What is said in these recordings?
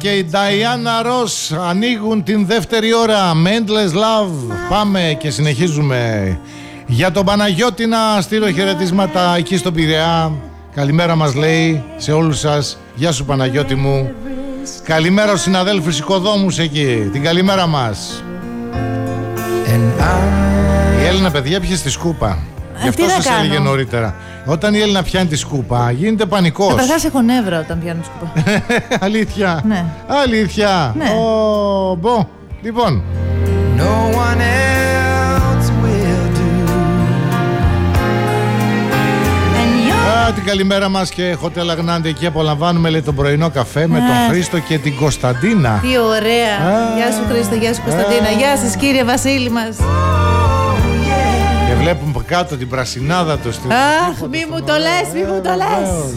Και η Diana Ross ανοίγουν την δεύτερη ώρα. Endless Love. Πάμε και συνεχίζουμε. Για τον Παναγιώτη να στείλω χαιρετίσματα εκεί στον Πειραιά. Καλημέρα μας λέει σε όλους σας. Γεια σου Παναγιώτη μου. Καλημέρα στους συναδέλφους οικοδόμους εκεί. Την καλημέρα μας. Η Έλληνα παιδιά πιέζει τη σκούπα. Γι' αυτό σας έλεγε νωρίτερα. Όταν η Έλληνα πιάνει τη σκούπα γίνεται πανικός. Καταρχάς έχω νεύρα όταν πιάνω τη σκούπα. Αλήθεια. Ναι. Αλήθεια. Ναι. Λοιπόν. No one else will do. Την καλημέρα μας και Hotel Agnante εκεί απολαμβάνουμε λέει τον πρωινό καφέ με τον Χρήστο και την Κωνσταντίνα. Τι ωραία. Γεια σου Χρήστο, γεια σου Κωνσταντίνα. Γεια σας κύριε Βασίλη μας. Και βλέπουμε κάτω την πρασινάδα του. Αχ, μη μου το λες, μη μου το λες.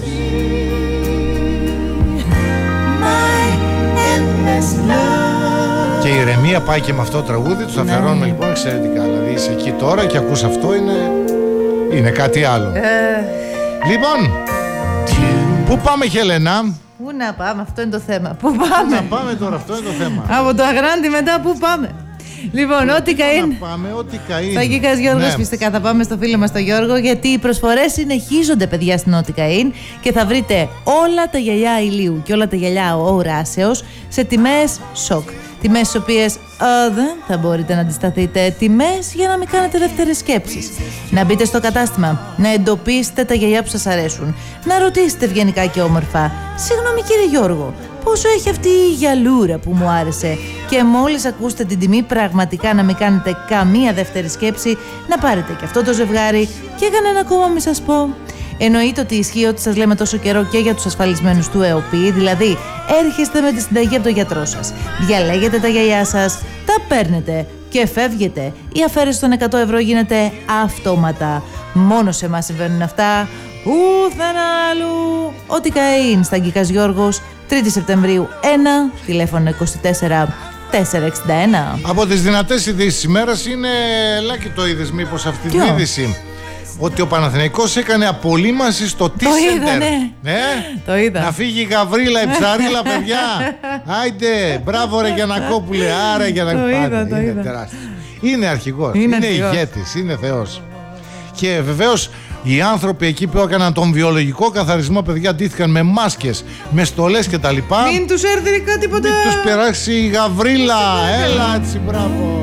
Και η ηρεμία πάει και με αυτό το τραγούδι. Τους αφιερώνουμε λοιπόν εξαιρετικά. Δηλαδή είσαι εκεί τώρα και ακούς αυτό, είναι κάτι άλλο. Λοιπόν, πού πάμε Χέλενα? Πού να πάμε, αυτό είναι το θέμα. Πού πάμε? Να πάμε τώρα, αυτό είναι το θέμα. Από το Αγράντι μετά πού πάμε? Λοιπόν, ό,τι καΐν. Ό,τι καΐν. Θα Γίκας Γιώργος, φυσικά θα πάμε στο φίλο μας τον Γιώργο, γιατί οι προσφορές συνεχίζονται παιδιά στην ό,τι καΐν και θα βρείτε όλα τα γυαλιά ηλίου και όλα τα γυαλιά οράσεως σε τιμές σοκ. Τιμές στις οποίες δεν θα μπορείτε να αντισταθείτε. Τιμές για να μην κάνετε δεύτερες σκέψεις. Να μπείτε στο κατάστημα, να εντοπίσετε τα γυαλιά που σας αρέσουν, να ρωτήσετε ευγενικά και όμορφα: συγγνώμη κύριε Γιώργο, πόσο έχει αυτή η γυαλούρα που μου άρεσε? Και μόλις ακούσετε την τιμή, πραγματικά να μην κάνετε καμία δεύτερη σκέψη, να πάρετε και αυτό το ζευγάρι. Και κανένα ακόμα μη σας πω. Εννοείται ότι ισχύει ό,τι σας λέμε τόσο καιρό και για τους ασφαλισμένους του ΕΟΠΗ, δηλαδή έρχεστε με τη συνταγή από τον γιατρό σας, διαλέγετε τα γυαλιά σας, τα παίρνετε και φεύγετε. Η αφαίρεση των 100 ευρώ γίνεται αυτόματα. Μόνο σε εμάς συμβαίνουν αυτά, πουθενά αλλού. Ό,τι καΐν στα Γκίκας Γιώργος, 3η Σεπτεμβρίου 1, τηλέφωνο 24 461. Από τις δυνατές ειδήσεις της ημέρας είναι, Λάκη, το είδες μήπως αυτή την είδηση? Ότι ο Παναθηναϊκός έκανε απολύμανση στο T-Center. Το είδα, ναι. Το είδα. Να φύγει η Γαβρίλα, η Ψαρίλα, παιδιά. Άιντε, μπράβο ρε Γιαννακόπουλε, άρα Γιαννακόπουλε. Το είδα. Τεράστιο. Είναι αρχηγός, είναι ηγέτης, είναι θεός. Και βεβαίως οι άνθρωποι εκεί που έκαναν τον βιολογικό καθαρισμό, παιδιά, ντύθηκαν με μάσκες, με στολές κτλ. Μην τους έρθει τίποτα. Μην τους περάσει η Γαβρίλα. Έλα έτσι, μπράβο.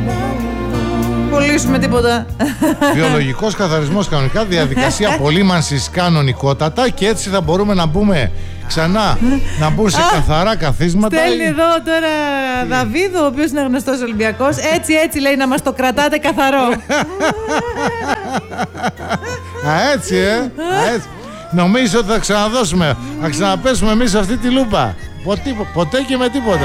Πωλήσουμε τίποτα. Βιολογικός καθαρισμός κανονικά, διαδικασία απολύμανσης κανονικότατα, και έτσι θα μπορούμε να μπούμε ξανά, να μπουν σε καθαρά καθίσματα. Στέλνει εδώ τώρα Δαβίδο, ο οποίος είναι γνωστός Ολυμπιακός. Έτσι λέει, να μας το κρατάτε καθαρό. Έτσι. Νομίζω ότι θα ξαναδώσουμε, θα ξαναπέσουμε εμείς αυτή τη λούπα. Ποτέ και με τίποτα.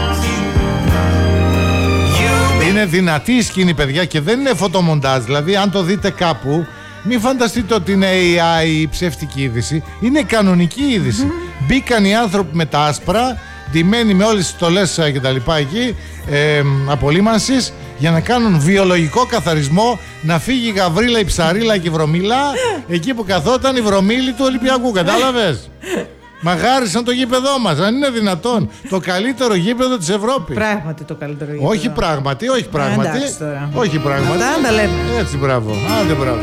Είναι δυνατή η σκηνή, παιδιά, και δεν είναι φωτομοντάζ. Δηλαδή, αν το δείτε κάπου, μην φανταστείτε ότι είναι AI ή ψεύτικη είδηση. Είναι κανονική είδηση. Μπήκαν οι άνθρωποι με τα άσπρα, ντυμένοι με όλες τις στολές και τα λοιπά εκεί, απολύμανσης, για να κάνουν βιολογικό καθαρισμό, να φύγει η Γαβρίλα, η Ψαρίλα και η Βρωμίλα εκεί που καθόταν η Βρωμίλη του Ολυμπιακού. Κατάλαβες? Μαγάρισαν το γήπεδό μας, αν είναι δυνατόν. Το καλύτερο γήπεδο της Ευρώπης. Πράγματι το καλύτερο γήπεδο. Όχι πράγματι. Όχι πράγματι. Τα λέμε. Έτσι, μπράβο. Άντε, μπράβο.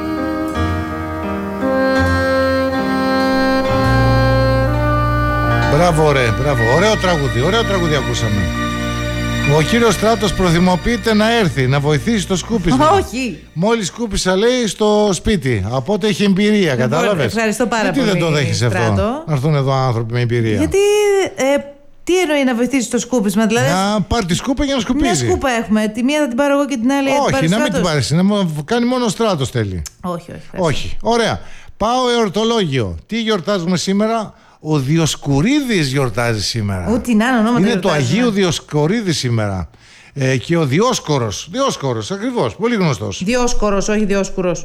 Μπράβο, μπράβο. Ωραίο τραγούδι ακούσαμε. Ο κύριος Στράτος προθυμοποιείται να έρθει, να βοηθήσει το σκούπισμα. Όχι. Μόλις σκούπισα, λέει, στο σπίτι. Οπότε έχει εμπειρία, κατάλαβες? Ευχαριστώ πάρα πολύ. Γιατί δεν το δέχεις αυτό? Να έρθουν εδώ άνθρωποι με εμπειρία. Γιατί. Τι εννοεί να βοηθήσει το σκούπισμα, δηλαδή? Να πάρει τη σκούπα για να σκουπίζει. Μια σκούπα έχουμε. Τη μία θα την πάρω εγώ και την άλλη. Όχι, να μην την πάρει. Να κάνει μόνο ο Στράτος θέλει. Όχι. Ωραία. Πάω εορτολόγιο. Τι γιορτάζουμε σήμερα? Ο Διοσκουρίδης γιορτάζει σήμερα. Ό,τι να είναι ονόματα. Είναι το Αγίου Διοσκορίδη σήμερα. Και ο Διόσκορος. Διόσκορος, ακριβώς. Πολύ γνωστός. Διόσκορος, όχι Διόσκουρος.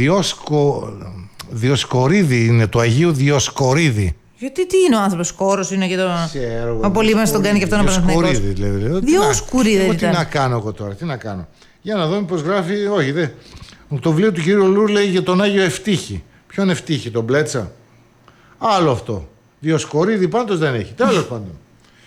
Διοσκορίδη είναι το Αγίου Διοσκορίδη. Γιατί τι είναι ο άνθρωπος, κόρος είναι και το. Απολύμανση τον κάνει και αυτό να παραθυναϊκός. Διοσκουρίδη. Τι να κάνω εγώ τώρα, τι να κάνω. Για να δούμε πώς γράφει. Όχι, δεν. Το βιβλίο του κύριου Λούρ λέει για τον Άγιο Ευτύχη. Ποιον Ευτύχη, τον Μπλέτσα? Άλλο αυτό. Διοσκορίδη πάντως δεν έχει. Τέλος πάντων.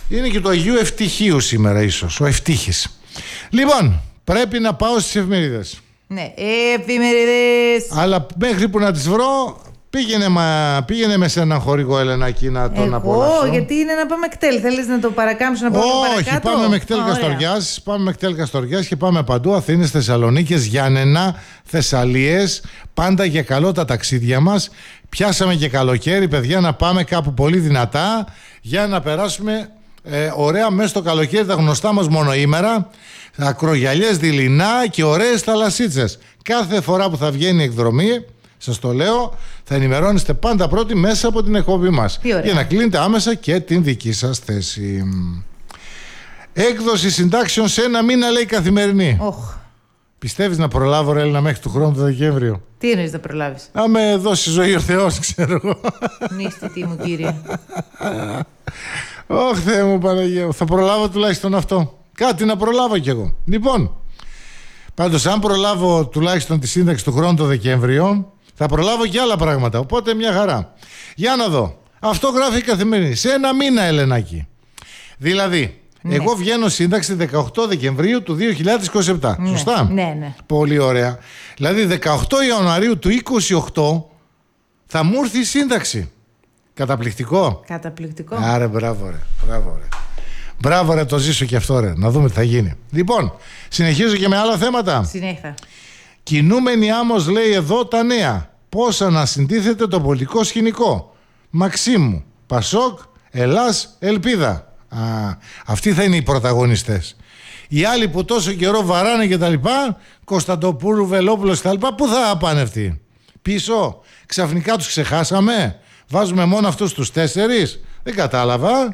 Είναι και του Αγίου Ευτυχίου σήμερα ίσως, ο Ευτύχης. Λοιπόν, πρέπει να πάω στις εφημερίδες. Ναι, εφημερίδες. Αλλά μέχρι που να τις βρω, πήγαινε με σε έναν χορηγό, Ελενάκη, να τον απολαύσω. Γιατί είναι να πάμε κτέλ. Θέλεις να το παρακάμψω να πάμε παρακάτω? Όχι, πάμε με κτέλ Καστοριάς. Πάμε με κτέλ Καστοριάς και πάμε παντού. Αθήνες, Θεσσαλονίκες, Γιάννενα, Θεσσαλίες. Πάντα για καλό τα ταξίδια μας. Πιάσαμε και καλοκαίρι, παιδιά, να πάμε κάπου πολύ δυνατά για να περάσουμε ωραία μέσα στο καλοκαίρι, τα γνωστά μας μονοήμερα, ακρογιαλιές δειλινά και ωραίες θαλασσίτσες. Κάθε φορά που θα βγαίνει η εκδρομή, σας το λέω, θα ενημερώνεστε πάντα πρώτοι μέσα από την εκπομπή μας, για να κλείνετε άμεσα και την δική σας θέση. Έκδοση συντάξεων σε ένα μήνα, λέει Καθημερινή. Πιστεύεις να προλάβω, ρε Έλληνα, μέχρι του χρόνου το Δεκέμβριο? Τι εννοείς να προλάβεις? Να με δώσει ζωή ο Θεός, ξέρω εγώ. Νύστητη μου, κύριε. Ωχ, Θεέ μου, Παναγία, θα προλάβω τουλάχιστον αυτό. Κάτι να προλάβω κι εγώ. Λοιπόν, πάντως αν προλάβω τουλάχιστον τη σύνταξη του χρόνου το Δεκέμβριο, θα προλάβω και άλλα πράγματα, οπότε μια χαρά. Για να δω. Αυτό γράφει η Καθημερινή. Σε ένα μήνα, Ελενάκη. Δηλαδή, εγώ βγαίνω σύνταξη 18 Δεκεμβρίου του 2027. Σωστά? Ναι. Πολύ ωραία. Δηλαδή 18 Ιανουαρίου του 28 θα μου έρθει η σύνταξη. Καταπληκτικό. Καταπληκτικό. Άρε, μπράβο ρε. Μπράβο ρε, το ζήσω και αυτό ρε. Να δούμε τι θα γίνει. Λοιπόν, συνεχίζω και με άλλα θέματα. Συνέχεια. Κινούμενη άμμος, λέει εδώ τα νέα. Πώς ανασυντίθεται το πολιτικό σκηνικό. Μαξίμου, Πασόκ, Ελλάς, Ελπίδα. Αυτοί θα είναι οι πρωταγωνιστές. Οι άλλοι που τόσο καιρό βαράνε και τα λοιπά, Κωνσταντοπούλου, Βελόπουλος και τα λοιπά, πού θα πάνε αυτοί? Πίσω? Ξαφνικά τους ξεχάσαμε? Βάζουμε μόνο αυτούς τους 4? Δεν κατάλαβα.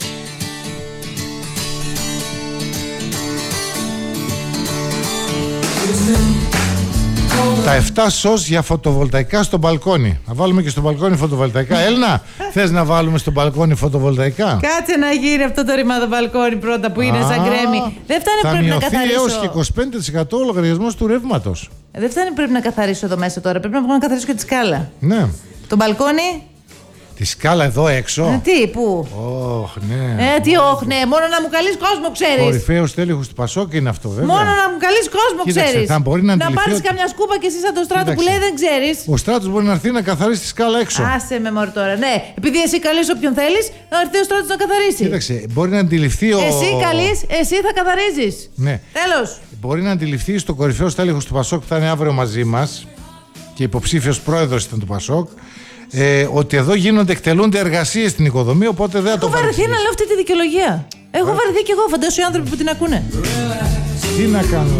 Τα 7 σως για φωτοβολταϊκά στο μπαλκόνι. Να βάλουμε και στο μπαλκόνι φωτοβολταϊκά. Έλληνα, θες να βάλουμε στο μπαλκόνι φωτοβολταϊκά? Κάτσε να γίνει αυτό το ρημάδο μπαλκόνι πρώτα που είναι σαν γκρέμι. Δεν φτάνει, θα πρέπει να καθαρίσω. έως και 25% ο λογαριασμός του ρεύματος. Δεν φτάνει, πρέπει να καθαρίσω εδώ μέσα τώρα. Πρέπει να βγω να καθαρίσω και τη σκάλα. Ναι. Το μπαλκόνι. Τη σκάλα εδώ έξω. Τι, πού? Ναι. Τι, ναι. Μόνο να μου καλείς κόσμο, ξέρεις. Κορυφαίος τέλεχος του Πασόκ είναι αυτό, βέβαια. Μόνο να μου καλείς κόσμο, ξέρεις. Θα μπορεί να πάρεις καμιά σκούπα και εσύ σαν το Στράτο που λέει δεν ξέρεις. Ο Στράτος μπορεί να έρθει να καθαρίσει τη σκάλα έξω. Άσε με μωρή τώρα. Ναι, επειδή εσύ καλείς όποιον θέλεις, να έρθει ο Στράτος να καθαρίσει. Κοίταξε, μπορεί να αντιληφθεί Εσύ καλείς, εσύ θα καθαρίζεις. Ναι. Τέλος. Μπορεί να αντιληφθεί στο κορυφαίο τέλεχος του Πασόκ που θα είναι αύριο μαζί μας και υποψήφιος πρόεδρος ήταν του Πασόκ. Ότι εδώ εκτελούνται εργασίες στην οικοδομή, οπότε δεν θα το παρεξηγήσει. Έχω βαρεθεί να λέω αυτή τη δικαιολογία. Έχω βαρεθεί κι εγώ, φαντάζομαι οι άνθρωποι που την ακούνε. Τι να κάνω.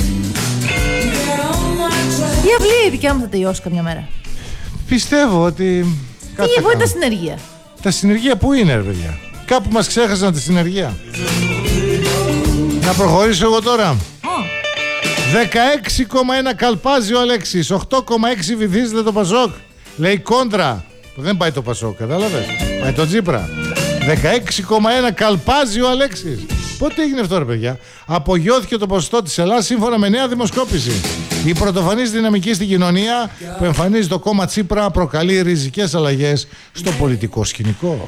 Η αυλή η δικιά μου θα τελειώσει καμιά μέρα. Πιστεύω ότι. Τι, πού είναι τα συνεργεία? Τα συνεργεία πού είναι, ρε παιδιά? Κάπου μας ξέχασαν τη συνεργεία. Να προχωρήσω εγώ τώρα. 16,1 καλπάζει ο Αλέξης, 8,6 βυθίζεται το Πασόκ. Λέει κόντρα. Δεν πάει το Πασόκ, κατάλαβες? Πάει το Τσίπρα. 16,1 καλπάζει ο Αλέξης. Πότε έγινε αυτό, ρε παιδιά? Απογειώθηκε το ποσοστό της Ελλάδας σύμφωνα με νέα δημοσκόπηση. Η πρωτοφανής δυναμική στην κοινωνία που εμφανίζει το κόμμα Τσίπρα προκαλεί ριζικές αλλαγές στο πολιτικό σκηνικό.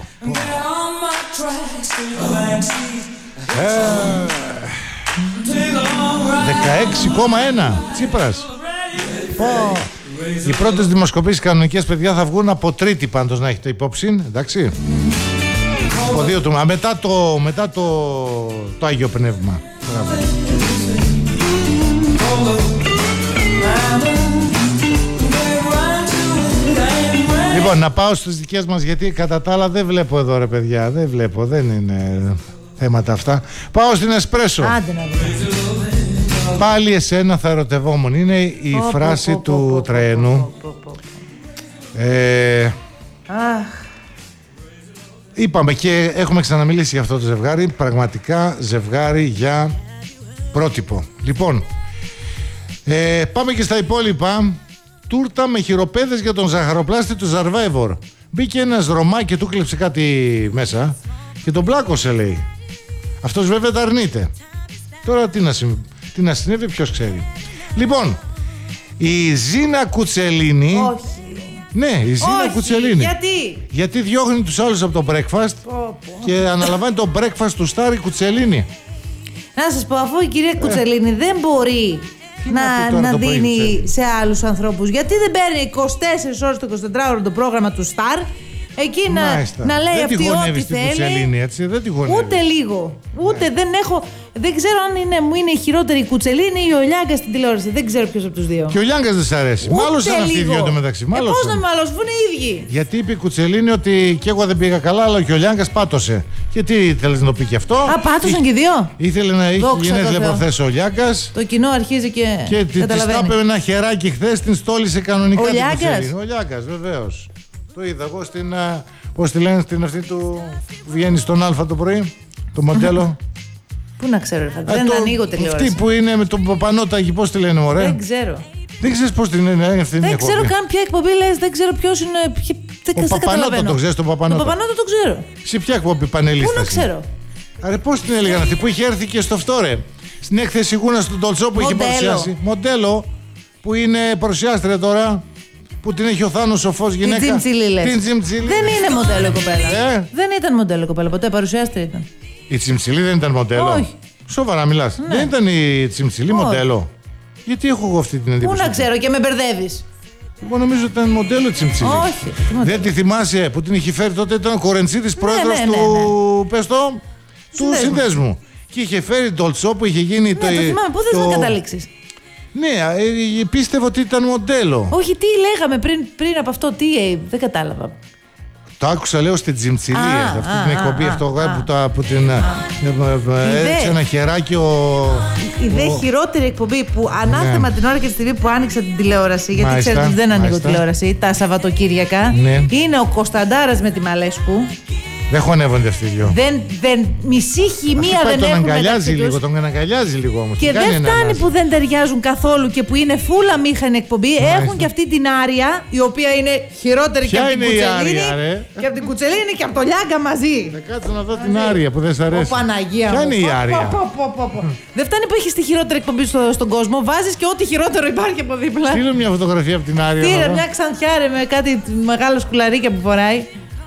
16,1 Τσίπρας. Οι πρώτες δημοσκοπήσεις κανονικές, παιδιά, θα βγουν από Τρίτη, πάντως να έχετε υπόψη, εντάξει. Από 2 του μετά το Άγιο Πνεύμα. Λοιπόν, να πάω στις δικές μας, γιατί κατά τα άλλα δεν βλέπω εδώ, ρε παιδιά. Δεν είναι θέματα αυτά. Πάω στην Εσπρέσο. Άντε να δούμε. Πάλι εσένα θα ερωτευόμουν. Είναι η φράση του τρένου. Είπαμε και έχουμε ξαναμιλήσει για αυτό το ζευγάρι. Πραγματικά ζευγάρι για πρότυπο. Λοιπόν, πάμε και στα υπόλοιπα. Τούρτα με χειροπέδες για τον ζαχαροπλάστη του Survivor. Μπήκε ένας Ρωμά και του κλέψε κάτι μέσα και τον πλάκωσε, λέει. Αυτός βέβαια τα αρνείται. Τώρα τι να συνέβη, ποιος ξέρει. Λοιπόν, η Ζήνα Κουτσελίνη. Όχι. Ναι, η Ζήνα Όχι, Κουτσελίνη. Γιατί διώχνει τους άλλους από το breakfast και αναλαμβάνει το breakfast του Στάρ η Κουτσελίνη. Να σας πω, αφού η κυρία Κουτσελίνη δεν μπορεί να δίνει σε άλλους ανθρώπους, γιατί δεν παίρνει 24 ώρες το 24ωρο το πρόγραμμα του Σταρ, εκεί να λέει αυτή ό,τι θέλει. Κουτσελίνη, έτσι, δεν τη γονεύει. Ούτε λίγο. Ούτε δεν ξέρω αν μου είναι η χειρότερη η Κουτσελίνη ή ο Λιάγκας στην τηλεόραση. Δεν ξέρω ποιος από τους δύο. Και ο Λιάγκας δεν σ' αρέσει. Μάλωσαν αυτοί οι δυο εντωμεταξύ. Πώς να με μαλώσουν, είναι οι ίδιοι. Γιατί είπε η Κουτσελίνη ότι και εγώ δεν πήγα καλά, αλλά και ο Λιάγκας πάτωσε. Και τι θέλεις να το πει και αυτό. Α, πάτωσαν και οι δύο. Ήθελε να έχει γενέθλια προχθές ο Λιάγκας. Το κοινό αρχίζει και καταλαβαίνει. Και της τάπε ένα χεράκι χθες, την στόλισε κανονικά. Ο Λιάγκας. Ο Λιάγκας, βεβαίως. Το είδα εγώ στην. Πώς τη λένε, στην αυτή του. Που βγαίνει στον Α το πρωί. Το μοντέλο. Πού να ξέρω, δεν ανοίγω τηλεόραση. Αυτή που είναι με τον Παπανότα, πώς τη λένε, μωρέ. Δεν ξέρω. Δεν ξέρεις πώς την είναι αυτή. Δεν ξέρω καν ποια εκπομπή λες, δεν ξέρω ποιος είναι. Ο Παπανότα το ξέρεις, τον Παπανότα. Τον Παπανότα το ξέρω. Σε ποια εκπομπή πανελίστας. Πού να ξέρω. Άρα πώς την έλεγαν αυτή που είχε έρθει και στο φτώρε. Στην έκθεση Γούνα στον Τολτσό που είχε παρουσιάσει. Μοντέλο που είναι παρουσιάστρια τώρα. Που την έχει ο Θάνος Σοφός γυναίκα. Την Τζιμτσιλή λες. Την Τζιμτσιλή. Δεν είναι μοντέλο η κοπέλα. Δεν ήταν μοντέλο η κοπέλα, ποτέ παρουσιάστρια ήταν. Η Τζιμτσιλή δεν ήταν μοντέλο. Όχι. Σοβαρά μιλάς. Ναι. Δεν ήταν η Τζιμτσιλή μοντέλο. Γιατί έχω εγώ αυτή την εντύπωση. Πού να ξέρω και με μπερδεύεις. Εγώ νομίζω ότι ήταν μοντέλο η Τζιμτσιλή. Όχι. Δεν τη θυμάσαι που την είχε φέρει τότε, ήταν ο Κορεντσίδης πρόεδρος του. Πες το. Του συνδέσμου. Και είχε φέρει Ντολτσό που είχε γίνει το. Το θυμάμαι, πού θες να καταλήξεις. Ναι, πίστευα ότι ήταν μοντέλο. Όχι, τι λέγαμε πριν από αυτό, δεν κατάλαβα. Το άκουσα, λέω, στην Τζιμτσιλή. Αυτή την εκπομπή που την έδειξε ένα χεράκι η δε χειρότερη εκπομπή που ανάθεμα την ώρα και τη στιγμή που άνοιξα την τηλεόραση, γιατί ξέρετε ότι δεν ανοίγω τηλεόραση τα Σαββατοκύριακα, είναι ο Κωνσταντάρας με τη Μαλέσκου. Δεν χωνεύονται αυτοί οι δυο. Μισή χημεία δεν έχουν μεταξύ τους. Τον αγκαλιάζει λίγο όμως. Και δεν φτάνει που δεν ταιριάζουν καθόλου και που είναι φούλα μήχανη εκπομπή. Έχουν και αυτή την Άρια, η οποία είναι χειρότερη και από την Κουτσελίνη. Και από την Κουτσελίνη και από το Λιάγκα μαζί. Θα κάτσω να δω την Άρια που δεν σ' αρέσει. Παναγία μου. Ποια είναι η Άρια. Δεν φτάνει που έχει τη χειρότερη εκπομπή στον κόσμο. Βάζεις και ό,τι χειρότερο υπάρχει από δίπλα. Στείλω μια φωτογραφία από την Άρια. Στείλε μια ξανθιά με κάτι μεγάλο σκουλαρίκια που φοράει.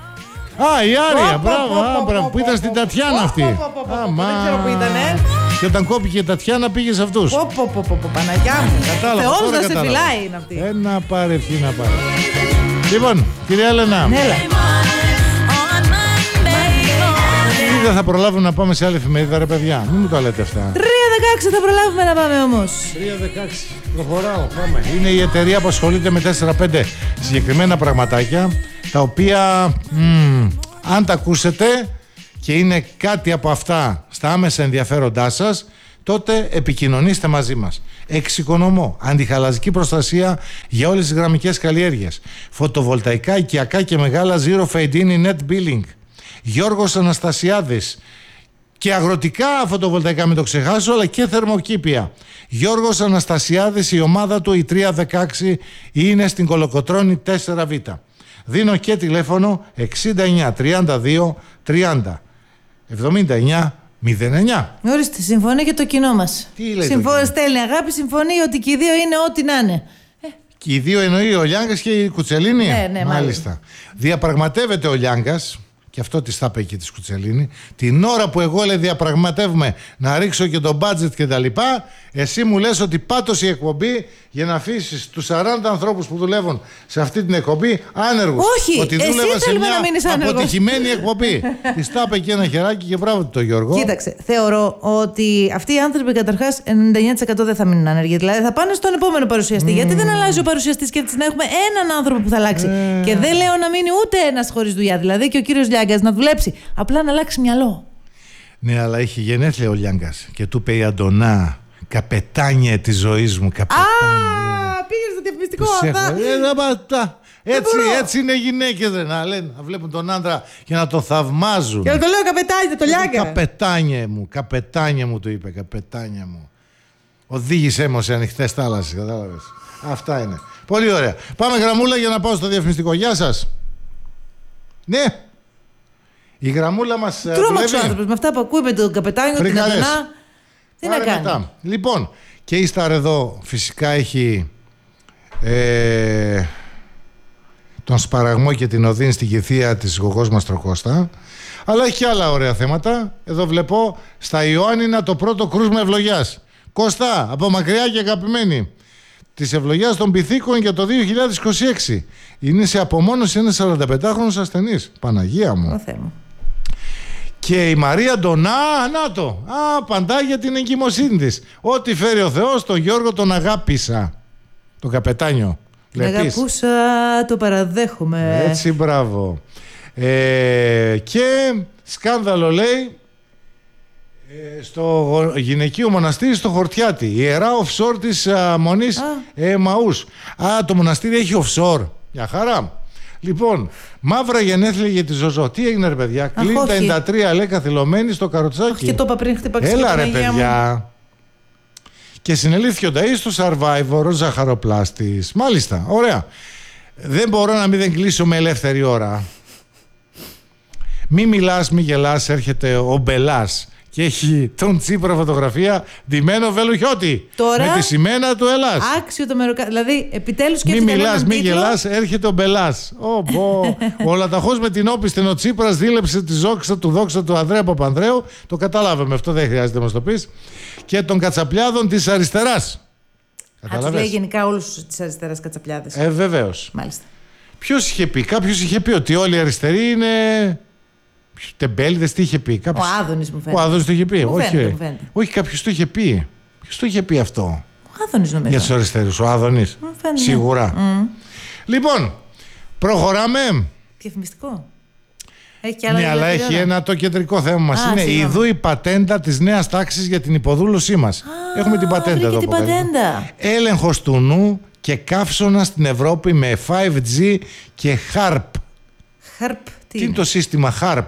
Α, η Άρια, μπράβο, που ήταν στην Τατιάνα αυτή. Δεν ξέρω που ήταν, Και όταν κόπηκε η Τατιάνα πήγε σε αυτούς. Παναγιά μου. Θεός να σε φυλάει είναι αυτή. Να πάρε, ευχή να πάρε. Λοιπόν, κυρία Έλενα. Δεν θα προλάβουμε να πάμε σε άλλη εφημερίδα, ρε παιδιά. Μην μου τα λέτε αυτά. 3-16 θα προλάβουμε να πάμε όμως. 3-16. Προχωράω, πάμε. Είναι η εταιρεία που ασχολείται με 4-5 συγκεκριμένα πραγματάκια, τα οποία, αν τα ακούσετε και είναι κάτι από αυτά στα άμεσα ενδιαφέροντά σας, τότε επικοινωνήστε μαζί μας. Εξοικονομώ αντιχαλαζική προστασία για όλες τις γραμμικές καλλιέργειες. Φωτοβολταϊκά, οικιακά και μεγάλα Zero Fade In Net Billing. Γιώργος Αναστασιάδης. Και αγροτικά φωτοβολταϊκά, μην το ξεχάσω, αλλά και θερμοκήπια. Γιώργος Αναστασιάδης, η ομάδα του, η 316, είναι στην Κολοκοτρώνη 4Β. Δίνω και τηλέφωνο 69 32 30 79 09. Ορίστε, συμφωνεί και το κοινό μας. Τι λέει στέλνει αγάπη, συμφωνεί ότι και οι δύο είναι ό,τι να είναι. Και οι δύο εννοεί ο Λιάγκας και η Κουτσελίνη. Ναι, μάλιστα. Διαπραγματεύεται ο Λιάγκας. Και αυτό τη τα είπε και τη Κουτσελίνη. Την ώρα που εγώ λέει διαπραγματεύουμε να ρίξω και το budget και τα λοιπά, εσύ μου λες ότι πάτωσε η εκπομπή για να αφήσεις τους 40 ανθρώπους που δουλεύουν σε αυτή την εκπομπή άνεργους. Όχι, ότι δούλευα σε μια αποτυχημένη εκπομπή. Τη τα είπε και ένα χεράκι και μπράβο του το Γιώργο. Κοίταξε, θεωρώ ότι αυτοί οι άνθρωποι καταρχάς 99% δεν θα μείνουν άνεργοι. Δηλαδή θα πάνε στον επόμενο παρουσιαστή. Γιατί δεν αλλάζει ο παρουσιαστής και έτσι να έχουμε έναν άνθρωπο που θα αλλάξει. Και δεν λέω να μείνει ούτε ένας χωρίς δουλειά. Δηλαδή και ο κύριος Λιάγκας να δουλέψει. Απλά να αλλάξει μυαλό. Ναι, αλλά είχε γενέθλια ο Λιάγκας και του είπε η Αντωνά, καπετάνιε της ζωής μου. Πήγες στο διαφημιστικό αυτά. Έτσι είναι οι γυναίκες, να λένε, να βλέπουν τον άντρα και να τον θαυμάζουν. Και να το λέω καπετάνιε, το Λιάγκα. Καπετάνιε μου, του είπε, καπετάνιε μου. Οδήγησέ μου σε ανοιχτές θάλασσες, κατάλαβες. Αυτά είναι. Πολύ ωραία. Πάμε γραμμούλα για να πάω στο διαφημιστικό. Γεια σας. Ναι. Η γραμμούλα μας τρόμαξε ο άνθρωπος με αυτά που ακούει με τον καπετάνιο, την Αντωνά. Τι να κάνει. Μετά. Λοιπόν, και η Σταρ εδώ φυσικά έχει τον Σπαραγμό και την Οδύνη στην Κηθεία της Γογός Μαστροκώστα. Αλλά έχει και άλλα ωραία θέματα. Εδώ βλέπω στα Ιωάννινα το πρώτο κρούσμα ευλογιάς. Κώστα, από μακριά και αγαπημένη, της ευλογιάς των Πυθίκων για το 2026. Είναι σε απομόνωση ένας 45χρονος ασθενής. Παναγία μου. Ο Θεέ μου. Και η Μαρία Ντονά, νάτο, απαντά για την εγκυμοσύνη της. Ό,τι φέρει ο Θεός, τον Γιώργο τον αγάπησα. Τον καπετάνιο. Την αγαπούσα, το παραδέχομαι. Έτσι, μπράβο. Και σκάνδαλο, λέει, στο γυναικείο μοναστήρι στο Χορτιάτι. Ιερά offshore της Μονής Εμαούς. Το μοναστήρι έχει offshore. Για χαρά. Λοιπόν, μαύρα γενέθλια για τη Ζωζό. Τι έγινε, ρε παιδιά? Κλείνει τα 93, λέει, καθυλωμένη στο καροτσάκι. Και το είπα πριν, χτυπάξει. Έλα, ρε παιδιά. Και συνελήφθηκε ο Νταΐς στο Survivor, ο ζαχαροπλάστης. Μάλιστα, ωραία. Δεν μπορώ να μην κλείσω με ελεύθερη ώρα. Μη μιλάς, μη γελάς, έρχεται ο Μπελάς και έχει τον Τσίπρα φωτογραφία ντυμένο βελουχιώτη. Τώρα, με τη σημαίνα του Ελλάς. Άξιο το μεροκά. Δηλαδή, επιτέλους και μη μιλάς, μη γελάς, έρχεται ο Μπελάς. Ο λαταχός με την όπισθεν ο Τσίπρας δίλεψε τη δόξα του Ανδρέα Παπανδρέου. Το καταλάβαμε αυτό, δεν χρειάζεται να μας το πεις. Και των κατσαπλιάδων της αριστεράς. Τους λέει γενικά όλους τις αριστεράς κατσαπλιάδες. Βεβαίως. Μάλιστα. Ποιος είχε πει? Κάποιος είχε πει ότι όλοι οι αριστεροί είναι τεμπέληδες. Τι είχε πει? Ο Άδωνης μου φαίνεται. Ο Άδωνης το είχε πει. Μου φαίνεται. Όχι, κάποιος το είχε πει. Ποιος το είχε πει αυτό? Ο Άδωνης νομίζω. Για τους αριστερούς. Ο Άδωνης. Σίγουρα. Λοιπόν, προχωράμε. Διαφημιστικό. Έχει και άλλα. Ναι, αλλά έχει ένα το κεντρικό θέμα μας. Είναι ιδού η πατέντα της νέας τάξης για την υποδούλωσή μας. Έχουμε την πατέντα εδώ. Έλεγχος του νου και καύσωνα στην Ευρώπη με 5G και HARP. Τι είναι το σύστημα HARP?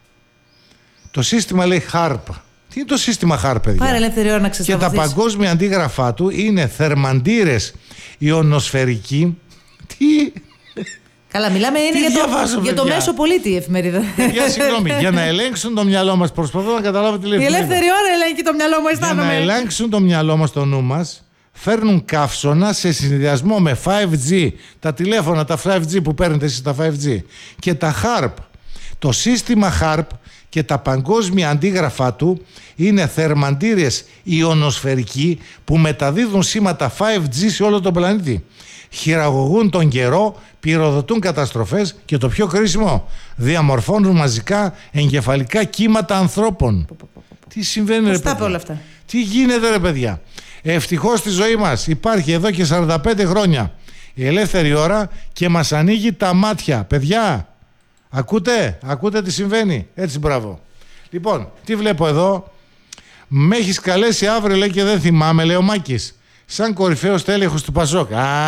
Το σύστημα λέει HARP. Τι είναι το σύστημα HARP, παιδιά? Πάρε ελεύθερη ώρα να ξεσταθείς. Και τα παγκόσμια αντίγραφά του είναι θερμαντήρες ιονοσφαιρικοί. Τι? Καλά, μιλάμε για το μέσο πολίτη η εφημερίδα. Συγγνώμη, για να ελέγξουν το μυαλό μας. Προσπαθώ να καταλάβω τι λέει. Η ελεύθερη ώρα ελέγχει το μυαλό μου, αισθάνομαι. Για να ελέγξουν το μυαλό μας, το νου μας, φέρνουν καύσωνα σε συνδυασμό με 5G, τα τηλέφωνα, τα 5G που παίρνετε εσείς, τα 5G, και τα HARP. Το σύστημα HARP και τα παγκόσμια αντίγραφά του είναι θερμαντήρες ιονοσφαιρικοί που μεταδίδουν σήματα 5G σε όλο τον πλανήτη. Χειραγωγούν τον καιρό, πυροδοτούν καταστροφές και το πιο κρίσιμο, διαμορφώνουν μαζικά εγκεφαλικά κύματα ανθρώπων. Τι συμβαίνει, ρε παιδιά? Όλα αυτά. Τι γίνεται, ρε παιδιά? Ευτυχώς στη ζωή μας υπάρχει εδώ και 45 χρόνια η ελεύθερη ώρα και μας ανοίγει τα μάτια. Παιδιά, ακούτε τι συμβαίνει? Έτσι, μπράβο. Λοιπόν, τι βλέπω εδώ? Με έχεις καλέσει αύριο, λέει, και δεν θυμάμαι, λέει ο Μάκης, σαν κορυφαίος τέλεχος του Πασόκ.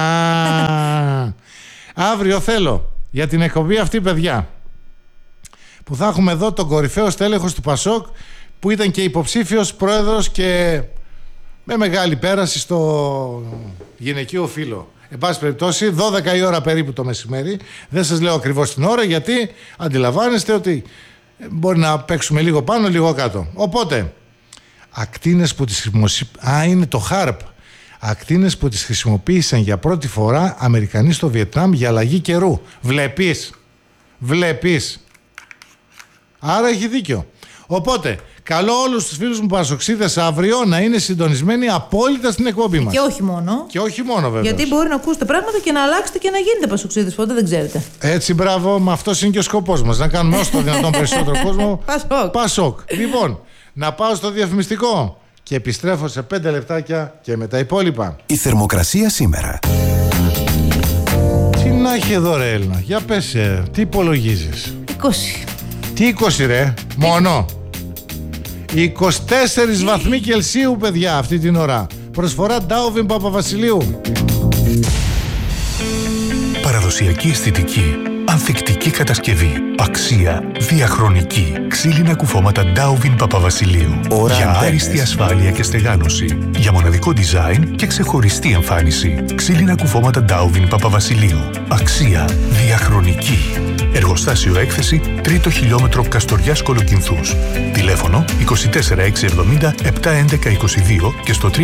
Αύριο θέλω για την εκπομπή αυτή, παιδιά, που θα έχουμε εδώ τον κορυφαίο τέλεχος του Πασόκ, που ήταν και υποψήφιος πρόεδρος και με μεγάλη πέραση στο γυναικείο φύλο. Εν πάση περιπτώσει, 12 η ώρα περίπου το μεσημέρι. Δεν σας λέω ακριβώς την ώρα, γιατί αντιλαμβάνεστε ότι μπορεί να παίξουμε λίγο πάνω, λίγο κάτω. Οπότε, ακτίνες που τις χρησιμοποίησαν. Είναι το HARP. Ακτίνες που τις χρησιμοποίησαν για πρώτη φορά Αμερικανοί στο Βιετνάμ για αλλαγή καιρού. Βλέπεις. Άρα έχει δίκιο. Οπότε, καλώ όλους τους φίλους μου πασοξίδες αύριο να είναι συντονισμένοι απόλυτα στην εκπομπή μας. Και όχι μόνο, βέβαια. Γιατί μπορεί να ακούσετε πράγματα και να αλλάξετε και να γίνετε πασοξίδες, ποτέ δεν ξέρετε. Έτσι, μπράβο, με αυτός είναι και ο σκοπός μας. Να κάνουμε όσο το δυνατόν περισσότερο κόσμο Πασόκ. Λοιπόν, να πάω στο διαφημιστικό και επιστρέφω σε 5 λεπτάκια και με τα υπόλοιπα. Η θερμοκρασία σήμερα. Τι να έχει εδώ, ρε Έλληνα? Για πες, τι υπολογίζεις? 20. Τι 20, ρε? Μόνο 24 βαθμοί Κελσίου, παιδιά, αυτή την ώρα. Προσφορά Ντάουβιν Παπαβασιλείου. Παραδοσιακή αισθητική, ανθεκτική κατασκευή, αξία, διαχρονική. Ξύλινα κουφώματα Ντάουβιν Παπαβασιλείου. Για άριστη ασφάλεια και στεγάνωση. Για μοναδικό design και ξεχωριστή εμφάνιση. Ξύλινα κουφώματα Ντάουβιν Παπαβασιλείου. Αξία, διαχρονική. Εργοστάσιο έκθεση 3ο χιλιόμετρο Καστοριάς Κολοκυνθούς. Τηλέφωνο 24670 71122 και στο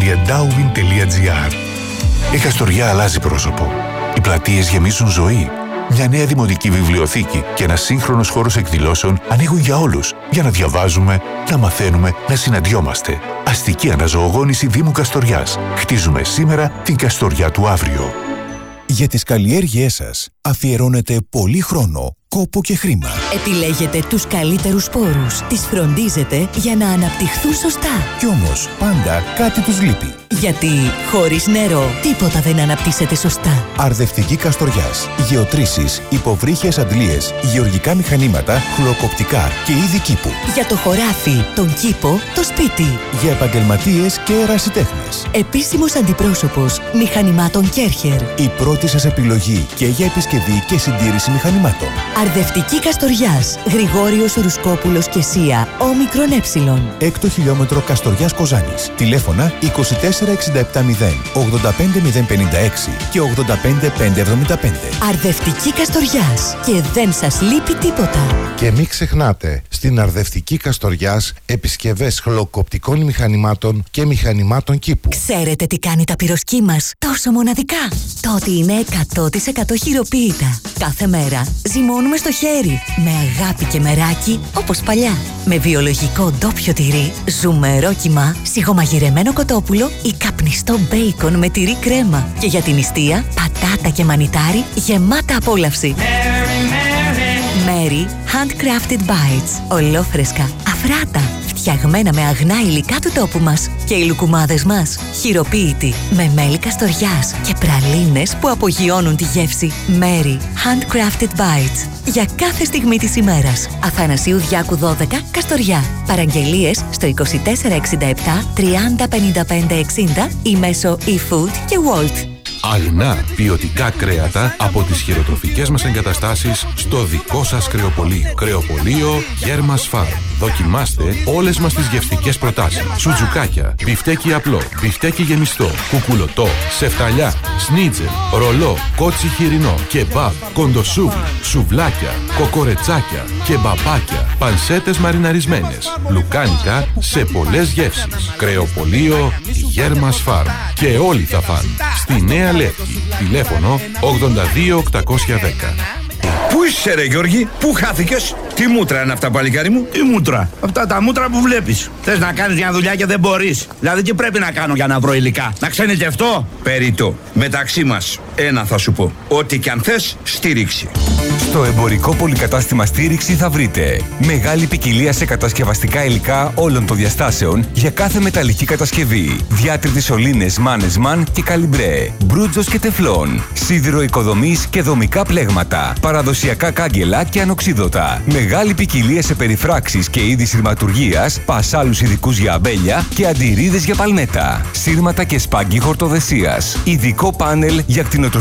www.dauvin.gr. Η Καστοριά αλλάζει πρόσωπο. Οι πλατείες γεμίζουν ζωή. Μια νέα δημοτική βιβλιοθήκη και ένας σύγχρονος χώρος εκδηλώσεων ανοίγουν για όλους, για να διαβάζουμε, να μαθαίνουμε, να συναντιόμαστε. Αστική αναζωογόνηση Δήμου Καστοριάς. Χτίζουμε σήμερα την Καστοριά του αύριο. Για τις καλλιέργειές σας αφιερώνετε πολύ χρόνο, κόπο και χρήμα. Επιλέγετε τους καλύτερους σπόρους, τις φροντίζετε για να αναπτυχθούν σωστά. Κι όμως πάντα κάτι τους λείπει. Γιατί χωρίς νερό τίποτα δεν αναπτύσσεται σωστά. Αρδευτική Καστοριάς. Γεωτρήσεις, υποβρύχιες αντλίες, γεωργικά μηχανήματα, χλωροκοπτικά και είδη κήπου. Για το χωράφι, τον κήπο, το σπίτι. Για επαγγελματίες και ερασιτέχνες. Επίσημος αντιπρόσωπος μηχανημάτων Κέρχερ. Η πρώτη σας επιλογή και για επισκευή και συντήρηση μηχανημάτων. Αρδευτική Καστοριάς. Γρηγόριος Ρουσκόπουλος και Σία. Όμικρον Έψιλον. 6ο χιλιόμετρο Καστοριάς Κοζάνης. Τηλέφωνα 24770 85056 και 85575. Αρδευτική Καστοριάς. Και δεν σας λείπει τίποτα. Και μην ξεχνάτε, στην Αρδευτική Καστοριάς επισκευές χλωροκοπτικών μηχανημάτων και μηχανημάτων κήπου. Ξέρετε τι κάνει τα πυροσκή μας τόσο μοναδικά? Το ότι είναι 100% χειροποίητα. Κάθε μέρα ζυμώνουμε στο χέρι, με αγάπη και μεράκι, όπως παλιά. Με βιολογικό ντόπιο τυρί, ζουμερό κιμά, σιγομαγειρεμένο κοτόπουλο ή καπνιστό μπέικον με τυρί κρέμα. Και για την νηστεία, πατάτα και μανιτάρι γεμάτα απόλαυση. Mary Handcrafted Bites. Ολόφρεσκα, αφράτα, φτιαγμένα με αγνά υλικά του τόπου μας. Και οι λουκουμάδες μας, χειροποίητοι, με μέλι Καστοριάς και πραλίνες που απογειώνουν τη γεύση. Mary Handcrafted Bites. Για κάθε στιγμή της ημέρας. Αθανασίου Διάκου 12, Καστοριά. Παραγγελίες στο 2467 30 55 60 ή μέσω eFood και Wolt. Αγνά ποιοτικά κρέατα από τις χειροτροφικές μας εγκαταστάσεις στο δικό σας κρεοπωλείο. Κρεοπωλείο Γέρμας Φαρμ. Δοκιμάστε όλες μας τις γευστικές προτάσεις. Σουτζουκάκια, μπιφτέκι απλό, μπιφτέκι γεμιστό, κουκουλωτό, σεφταλιά, σνίτζελ, ρολό, κότσι χοιρινό, κεμπάμπ, κοντοσούβλι, σουβλάκια, κοκορετσάκια, κεμπαπάκια, πανσέτες μαριναρισμένες, λουκάνικα σε πολλές γεύσεις. Κρεοπωλείο Γέρμας Φαρμ. Και όλοι θα φαν. Στη Νέα Λεύκη. Τηλέφωνο 82810. Πού είσαι ρε Γιώργη, πού χάθηκες? Τι μούτρα είναι αυτά παλικάρι μου? Τι μούτρα? Αυτά τα μούτρα που βλέπεις. Θες να κάνεις μια δουλειά και δεν μπορείς. Δηλαδή τι πρέπει να κάνω για να βρω υλικά? Να ξενιτευτώ? Περιττό. Μεταξύ μας, ένα θα σου πω. Ό,τι κι αν θες, στήριξη. Στο εμπορικό πολυκατάστημα Στήριξη θα βρείτε μεγάλη ποικιλία σε κατασκευαστικά υλικά όλων των διαστάσεων για κάθε μεταλλική κατασκευή. Διάτριτες σωλήνες Mannesmann και Καλιμπρέ, μπρούτζος και τεφλόν, σίδηρο οικοδομής και δομικά πλέγματα, παραδοσιακά κάγκελα και ανοξίδωτα. Μεγάλη ποικιλία σε περιφράξεις και είδη σειρματουργίας, πασάλους ειδικούς για αμπέλια και αντιρρίδες για παλμέτα, σύρματα και σπάγκι χορτοδεσίας. Ειδικό πάνελ για κτηνοτροφία